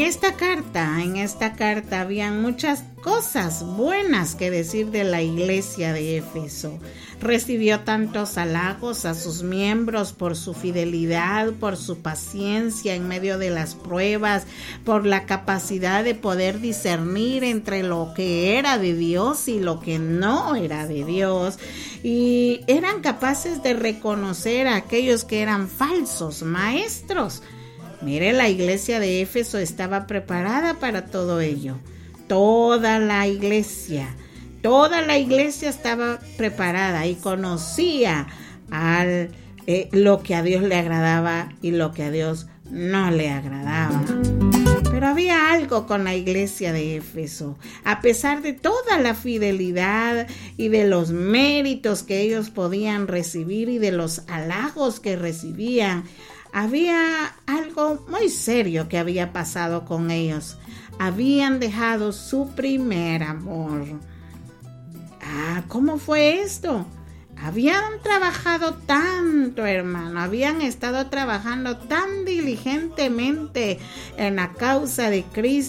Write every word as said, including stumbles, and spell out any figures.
esta carta, en esta carta habían muchas cosas buenas que decir de la iglesia de Éfeso. Recibió tantos halagos a sus miembros por su fidelidad, por su paciencia en medio de las pruebas, por la capacidad de poder discernir entre lo que era de Dios y lo que no era de Dios. Y eran capaces de reconocer a aquellos que eran falsos maestros. Mire, la iglesia de Éfeso estaba preparada para todo ello. Toda la iglesia, toda la iglesia estaba preparada y conocía al, eh, lo que a Dios le agradaba y lo que a Dios no le agradaba. Pero había algo con la iglesia de Éfeso. A pesar de toda la fidelidad y de los méritos que ellos podían recibir y de los halagos que recibían, había algo muy serio que había pasado con ellos. Habían dejado su primer amor. Ah, ¿cómo fue esto? Habían trabajado tanto, hermano, habían estado trabajando tan diligentemente en la causa de Cristo.